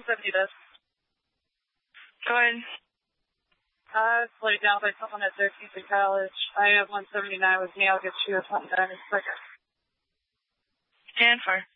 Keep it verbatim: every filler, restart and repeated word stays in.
one seventy does. Go ahead. Uh, it's laid down by someone at Syracuse College. I have one seventy-nine with me. I'll get you a twenty-nine quicker. Stand for.